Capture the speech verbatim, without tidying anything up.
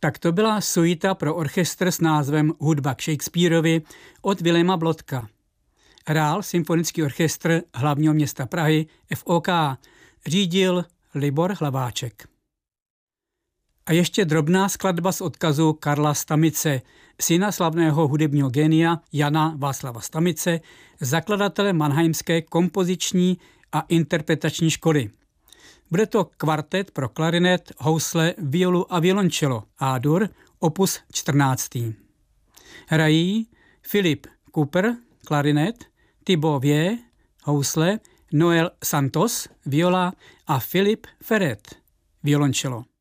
Tak to byla suita pro orchestr s názvem Hudba k Shakespearovi od Viléma Blodka. Hrál symfonický orchestr hlavního města Prahy F O K. Řídil Libor Hlaváček. A ještě drobná skladba z odkazu Karla Stamice, syna slavného hudebního génia Jana Václava Stamice, zakladatele Mannheimské kompoziční a interpretační školy. Bude to kvartet pro klarinet, housle, violu a violončelo A-dur, opus čtrnáct. Hrají Filip Cooper, klarinet, Thibaut Vie, housle, Noel Santos, viola a Filip Ferret, violončelo.